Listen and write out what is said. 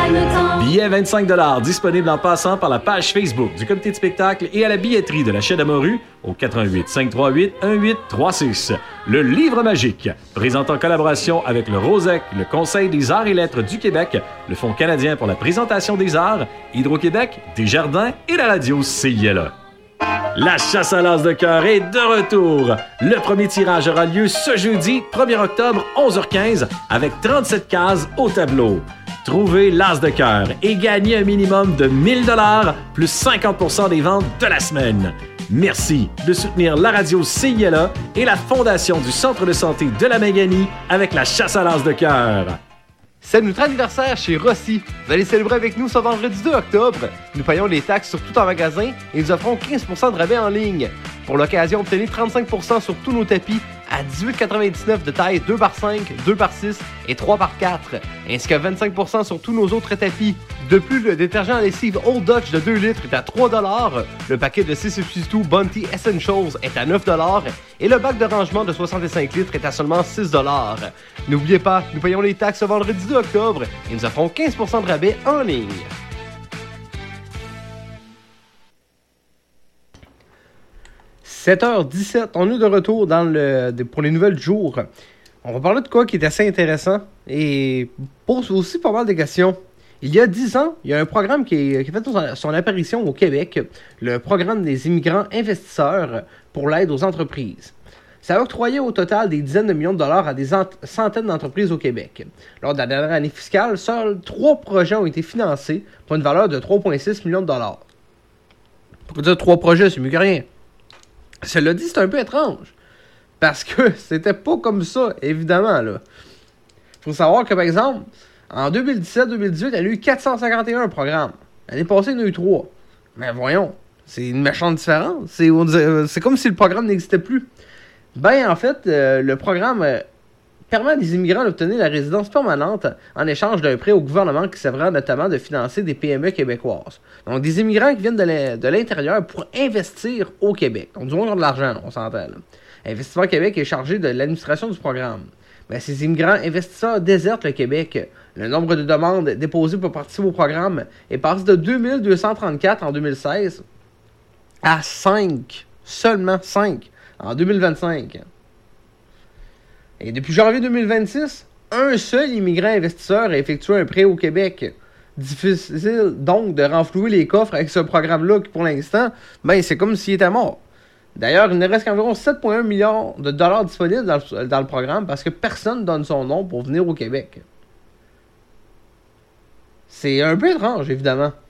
Billets 25 $ disponibles en passant par la page Facebook du comité de spectacle et à la billetterie de la Chaîne à Morue au 88 538 1836. Le Livre magique, présente en collaboration avec le ROSEC, le Conseil des arts et lettres du Québec, le Fonds canadien pour la présentation des arts, Hydro-Québec, Desjardins et la radio CILA. La chasse à l'as de cœur est de retour. Le premier tirage aura lieu ce jeudi, 1er octobre, 11h15, avec 37 cases au tableau. Trouvez l'as de cœur et gagnez un minimum de 1 000 $ plus 50 % des ventes de la semaine. Merci de soutenir la radio CILA et la Fondation du Centre de santé de la Méganie avec la chasse à l'as de cœur. C'est notre anniversaire chez Rossi. Vous allez célébrer avec nous ce vendredi 2 octobre. Nous payons les taxes sur tout en magasin et nous offrons 15 % de rabais en ligne. Pour l'occasion, obtenez 35 % sur tous nos tapis à 18,99 de taille 2x5, 2x6 et 3x4, ainsi que 25 % sur tous nos autres tapis. De plus, le détergent à lessive Old Dutch de 2 litres est à 3 $, le paquet de 6 substituts Bounty Essentials est à 9 $ et le bac de rangement de 65 litres est à seulement 6 $. N'oubliez pas, nous payons les taxes ce vendredi 2 octobre et nous offrons 15 % de rabais en ligne. « 7h17, on est de retour pour les nouvelles du jour. On va parler de quoi qui est assez intéressant et pose aussi pas mal de questions. Il y a 10 ans, il y a un programme qui a fait son apparition au Québec, le programme des immigrants investisseurs pour l'aide aux entreprises. Ça a octroyé au total des dizaines de millions de dollars à des centaines d'entreprises au Québec. Lors de la dernière année fiscale, seuls 3 projets ont été financés pour une valeur de 3,6 millions de dollars. Pour dire 3 projets, c'est mieux que rien. Cela dit, c'est un peu étrange. Parce que c'était pas comme ça, évidemment. Il faut savoir que, par exemple, en 2017-2018, il y a eu 451 programmes. L'année passée, il y en a eu 3. Mais voyons, c'est une méchante différence. C'est comme si le programme n'existait plus. Ben, en fait, le programme permet à des immigrants d'obtenir la résidence permanente en échange d'un prêt au gouvernement qui servira notamment de financer des PME québécoises. Donc, des immigrants qui viennent de l'intérieur pour investir au Québec. Donc, du moins, ils ont de l'argent, on s'entend. Investissement Québec est chargé de l'administration du programme. Mais ces immigrants investisseurs désertent le Québec. Le nombre de demandes déposées pour participer au programme est passé de 2234 en 2016 à 5, seulement 5, en 2025. Et depuis janvier 2026, un seul immigrant investisseur a effectué un prêt au Québec. Difficile donc de renflouer les coffres avec ce programme-là qui, pour l'instant, c'est comme s'il était mort. D'ailleurs, il ne reste qu'environ 7,1 millions de dollars disponibles dans le programme parce que personne ne donne son nom pour venir au Québec. C'est un peu étrange, évidemment.